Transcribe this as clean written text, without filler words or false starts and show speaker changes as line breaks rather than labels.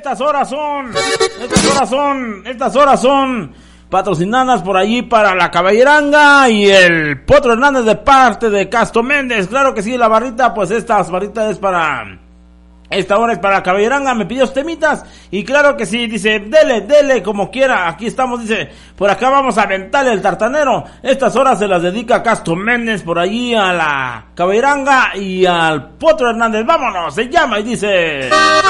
estas horas son patrocinadas por allí para la Caballeranga y el Potro Hernández de parte de Castro Méndez. Claro que sí, la barrita, pues esta barrita es para... Esta hora es para la Caballeranga, me pidió temitas y claro que sí, dice, dele como quiera, aquí estamos, dice, por acá vamos a aventarle el tartanero. Estas horas se las dedica a Castro Méndez por allí a la Caballeranga y al Potro Hernández. Vámonos, se llama y dice...